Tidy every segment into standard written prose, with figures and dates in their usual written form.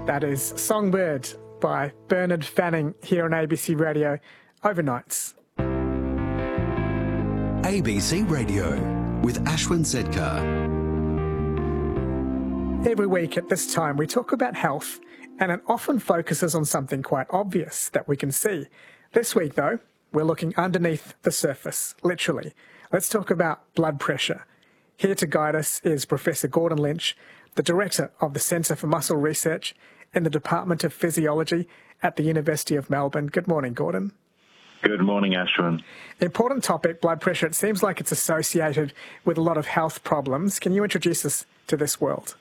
That is Songbird by Bernard Fanning here on ABC Radio overnights. ABC Radio with Ashwin Zedkar. Every week at this time we talk about health, and it often focuses on something quite obvious that we can see. This week though, we're looking underneath the surface, literally. Let's talk about blood pressure. Here to guide us is Professor Gordon Lynch, the Director of the Centre for Muscle Research in the Department of Physiology at the University of Melbourne. Good morning, Gordon. Good morning, Ashwin. Important topic, blood pressure. It seems like it's associated with a lot of health problems. Can you introduce us to this world?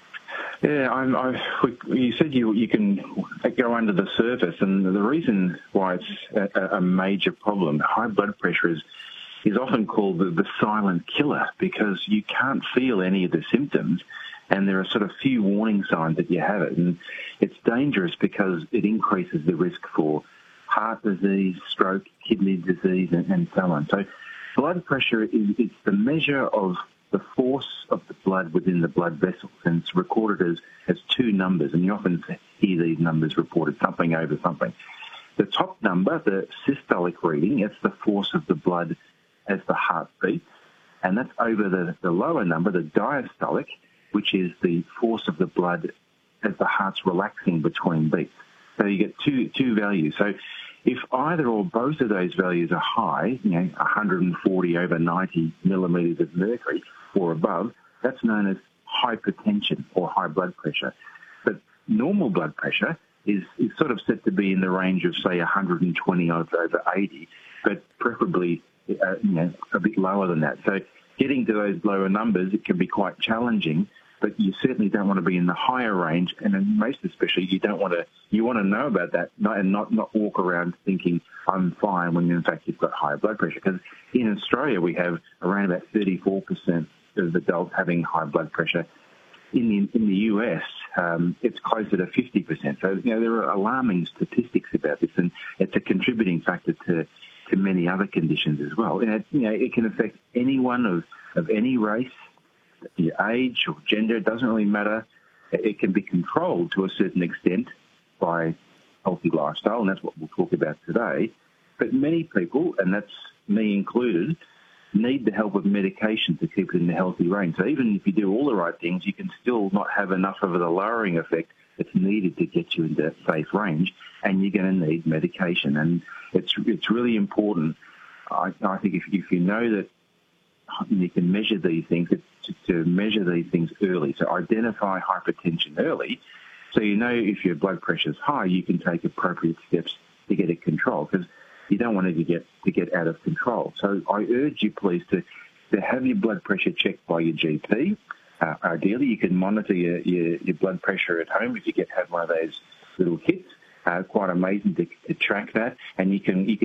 Yeah, you said you can go under the surface, and the reason why it's a major problem, high blood pressure is often called the silent killer, because you can't feel any of the symptoms, and there are sort of few warning signs that you have it. And it's dangerous because it increases the risk for heart disease, stroke, kidney disease, and so on. So blood pressure it's the measure of the force of the blood within the blood vessels, and it's recorded as two numbers, and you often hear these numbers reported, something over something. The top number, the systolic reading, it's the force of the blood as the heart beats, and that's over the lower number, the diastolic, which is the force of the blood as the heart's relaxing between beats. So you get two values. So if either or both of those values are high, 140 over 90 millimetres of mercury or above, that's known as hypertension or high blood pressure. But normal blood pressure is sort of set to be in the range of, say, 120 over 80, but preferably a bit lower than that. So getting to those lower numbers, it can be quite challenging, but you certainly don't want to be in the higher range, and then most especially you want to know about that and not walk around thinking I'm fine when in fact you've got high blood pressure. Because in Australia we have around about 34% of adults having high blood pressure. In the US, it's closer to 50%. So there are alarming statistics about this, and it's a contributing factor to many other conditions as well. And it can affect anyone of any race, your age or gender, it doesn't really matter. It can be controlled to a certain extent by healthy lifestyle, and that's what we'll talk about today. But many people, and that's me included, need the help of medication to keep it in the healthy range. So even if you do all the right things, you can still not have enough of the lowering effect that's needed to get you into safe range, and you're going to need medication. And it's really important, I think, if you know that you can measure these things, to measure these things early. So identify hypertension early, so you know if your blood pressure is high, you can take appropriate steps to get it controlled, because you don't want it to get out of control. So I urge you, please, to have your blood pressure checked by your GP. Ideally, you can monitor your blood pressure at home if you have one of those little kits. Quite amazing to track that, and you can